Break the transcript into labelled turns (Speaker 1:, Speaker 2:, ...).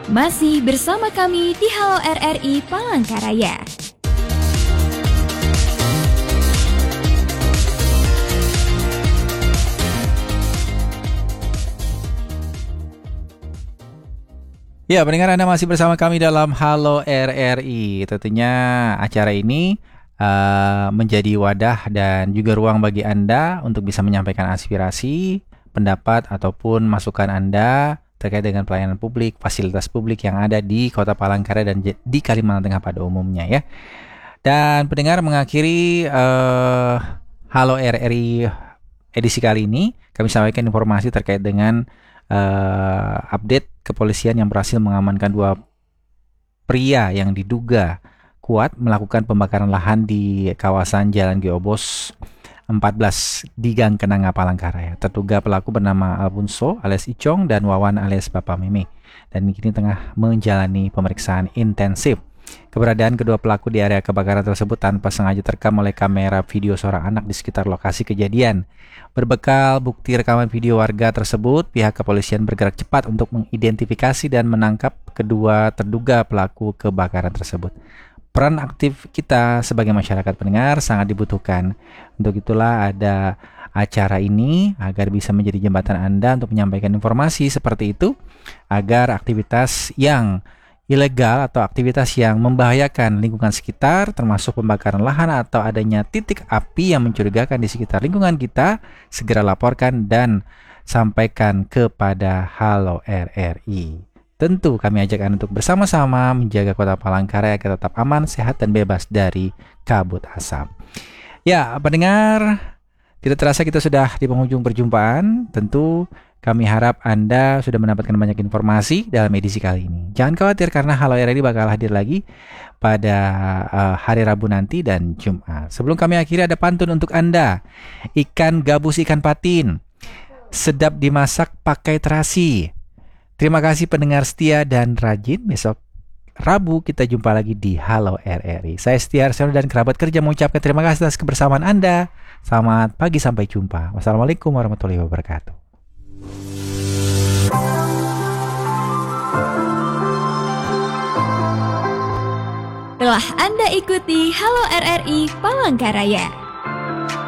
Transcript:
Speaker 1: Masih bersama kami di Halo RRI Palangkaraya.
Speaker 2: Ya, pendengar, Anda masih bersama kami dalam Halo RRI. Tentunya acara ini menjadi wadah dan juga ruang bagi Anda untuk bisa menyampaikan aspirasi, pendapat ataupun masukan Anda terkait dengan pelayanan publik, fasilitas publik yang ada di Kota Palangkaraya dan di Kalimantan Tengah pada umumnya ya. Dan pendengar, mengakhiri Halo RRI edisi kali ini, kami sampaikan informasi terkait dengan update kepolisian yang berhasil mengamankan 2 pria yang diduga kuat melakukan pembakaran lahan di kawasan Jalan Geobos 14 di Gang Kenanga Palangkaraya. Terduga pelaku bernama Albunso alias Icong dan Wawan alias Bapak Meme, dan kini tengah menjalani pemeriksaan intensif. Keberadaan kedua pelaku di area kebakaran tersebut tanpa sengaja terekam oleh kamera video seorang anak di sekitar lokasi kejadian. Berbekal bukti rekaman video warga tersebut, pihak kepolisian bergerak cepat untuk mengidentifikasi dan menangkap kedua terduga pelaku kebakaran tersebut. Peran aktif kita sebagai masyarakat pendengar sangat dibutuhkan. Untuk itulah ada acara ini agar bisa menjadi jembatan Anda untuk menyampaikan informasi seperti itu, agar aktivitas yang ilegal atau aktivitas yang membahayakan lingkungan sekitar, termasuk pembakaran lahan atau adanya titik api yang mencurigakan di sekitar lingkungan kita, segera laporkan dan sampaikan kepada Halo RRI. Tentu kami ajak Anda untuk bersama-sama menjaga Kota Palangkaraya agar tetap aman, sehat, dan bebas dari kabut asap. Ya, pendengar, tidak terasa kita sudah di penghujung perjumpaan. Tentu kami harap Anda sudah mendapatkan banyak informasi dalam edisi kali ini. Jangan khawatir karena Halo RRI bakal hadir lagi pada hari Rabu nanti dan Jumat. Sebelum kami akhiri, ada pantun untuk Anda. Ikan gabus ikan patin, sedap dimasak pakai terasi. Terima kasih pendengar setia dan rajin. Besok Rabu kita jumpa lagi di Halo RRI. Saya Setia Arsono dan kerabat kerja mengucapkan terima kasih atas kebersamaan Anda. Selamat pagi, sampai jumpa. Wassalamualaikum warahmatullahi wabarakatuh.
Speaker 1: Telah Anda ikuti Halo RRI Palangkaraya.